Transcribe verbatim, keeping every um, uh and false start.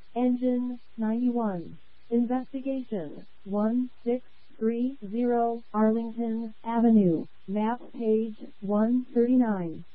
Engine ninety-one. Investigation one six three zero Arlington Avenue. Map page one thirty-nine.